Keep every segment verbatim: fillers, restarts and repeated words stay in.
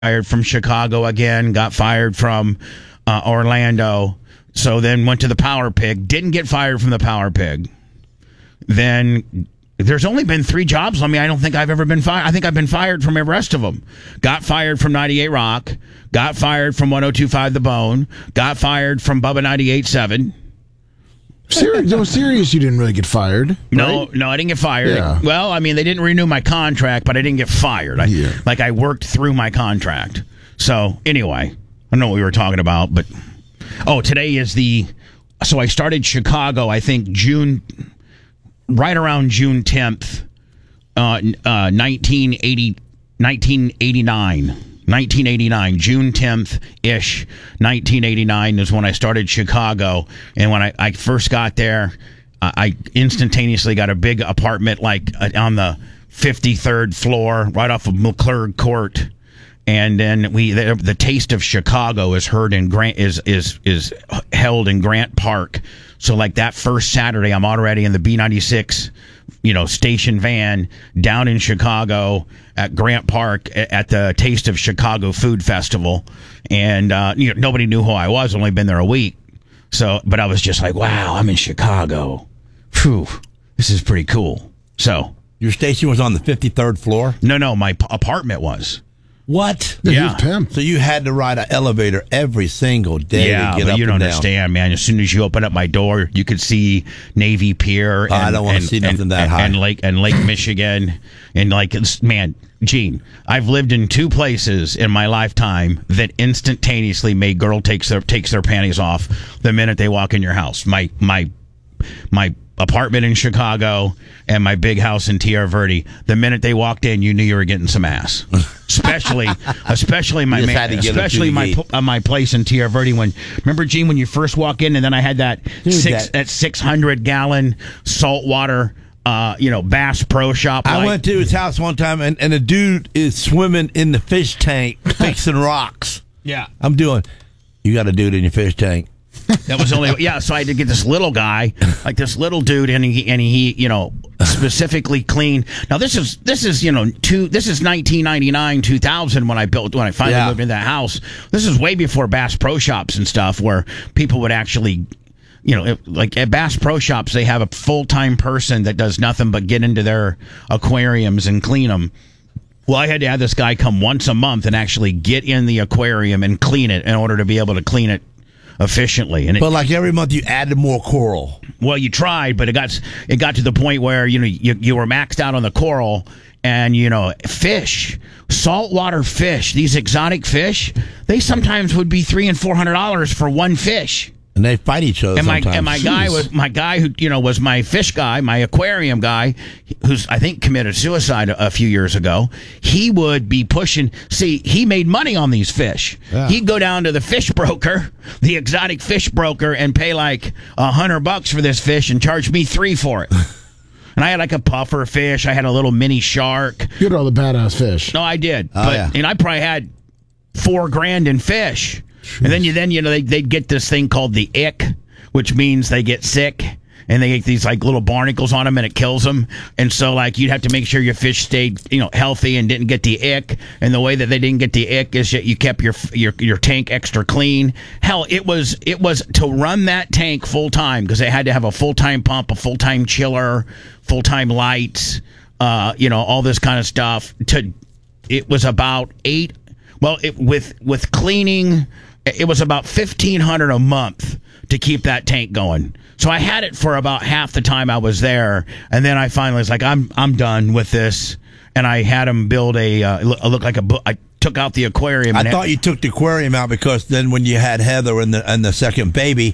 fired from Chicago again, got fired from uh, Orlando. So then went to the Power Pig, didn't get fired from the Power Pig. Then there's only been three jobs. I mean, I don't think I've ever been fired. I think I've been fired from the rest of them. Got fired from ninety-eight Rock, got fired from one oh two point five The Bone, got fired from Bubba ninety-eight point seven. Serious? No, serious. You didn't really get fired. No, right? no, I didn't get fired. Yeah. Well, I mean, they didn't renew my contract, but I didn't get fired. I, Yeah. Like, I worked through my contract. So, anyway, I don't know what we were talking about, but... Oh, today is the... So, I started Chicago, I think, June... Right around June tenth, uh, uh, nineteen eighty, nineteen eighty-nine. nineteen eighty-nine, June tenth-ish, nineteen eighty-nine is when I started Chicago. And when I, I first got there, I, I instantaneously got a big apartment like uh, on the fifty-third floor, right off of McClurg Court. And then we the, the Taste of Chicago is heard in Grant is is is held in Grant Park. So like that first Saturday, I'm already in the B ninety-six, you know, station van down in Chicago at Grant Park at the Taste of Chicago Food Festival, and uh, you know, nobody knew who I was. Only been there a week, so but I was just like, wow, I'm in Chicago. Phew, this is pretty cool. So your station was on the fifty-third floor? No, no, my p- apartment was. What? Yeah. Pimp. So you had to ride an elevator every single day Yeah, to get but up you and don't down. understand, man. As soon as you open up my door, you could see Navy Pier. And, Oh, I don't wanna and- see nothing and, that and, high. And Lake and Lake Michigan, and like, it's, man, Gene, I've lived in two places in my lifetime that instantaneously made girl takes their takes their panties off the minute they walk in your house. My my my apartment in Chicago and my big house in Tierra Verde. The minute they walked in, you knew you were getting some ass. Especially, especially my You just ma- had to get them especially through the my gate. pl- uh, my place in Tierra Verde. When remember, Gene, when you first walk in, and then I had that Dude, six that- that six hundred gallon saltwater, uh, you know, Bass Pro Shop. I light. went to his house one time, and, and a dude is swimming in the fish tank fixing rocks. Yeah, I'm doing, you got a dude in your fish tank. that was only yeah. So I had to get this little guy, like this little dude, and he and he, you know, specifically clean. Now this is this is you know two. This is nineteen ninety-nine, two thousand when I built when I finally Yeah. moved in that house. This is way before Bass Pro Shops and stuff, where people would actually. You know, it- like at Bass Pro Shops, they have a full-time person that does nothing but get into their aquariums and clean them. Well, I had to have this guy come once a month and actually get in the aquarium and clean it in order to be able to clean it efficiently. And it, But like every month, you added more coral. well, you tried, but it got it got to the point where you know you you were maxed out on the coral, and you know fish, saltwater fish, these exotic fish, they sometimes would be three and four hundred dollars for one fish. And they fight each other And my sometimes. and my guy Jeez. was my guy who you know was my fish guy, my aquarium guy, who's I think committed suicide a, a few years ago. He would be pushing. See, he made money on these fish. Yeah. He'd go down to the fish broker, the exotic fish broker, and pay like a hundred bucks for this fish and charge me three for it. And I had like a puffer fish. I had a little mini shark. You had all the badass fish. No, I did. Oh, but yeah. and I probably had four grand in fish. And then you then you know they they'd get this thing called the ick, which means they get sick and they get these like little barnacles on them and it kills them. And so like you'd have to make sure your fish stayed you know healthy and didn't get the ick. And the way that they didn't get the ick is that you kept your your your tank extra clean. Hell, it was it was to run that tank full time because they had to have a full time pump, a full time chiller, full time lights, uh, you know all this kind of stuff. To it was about eight. Well, it, with with cleaning, it was about fifteen hundred a month to keep that tank going. So I had it for about half the time I was there, and then I finally was like, I'm I'm done with this, and I had him build a uh, look, look like a book. I took out the aquarium. I and thought you took the aquarium out because then when you had Heather and the and the second baby,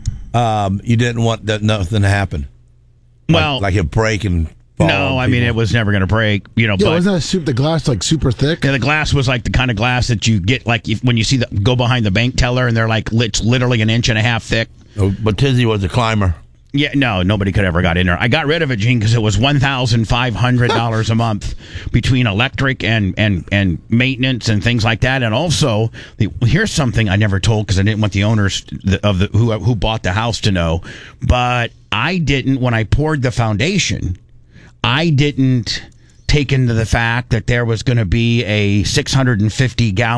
um, you didn't want that nothing to happen. Like, well, like it break and fall no, on I mean people. it was never going to break, you know. Yeah, but wasn't that soup, the glass like super thick? yeah, the glass was like the kind of glass that you get like if, when you see the go behind the bank teller and they're like it's literally an inch and a half thick. Oh, but Tizzy was a climber. Yeah, no, nobody could ever got in there. I got rid of it, Gene, because it was one thousand five hundred dollars a month between electric and, and, and maintenance and things like that. And also, the, here's something I never told because I didn't want the owners of the who who bought the house to know. But I didn't, when I poured the foundation, I didn't taken to the fact that there was going to be a six hundred fifty gallon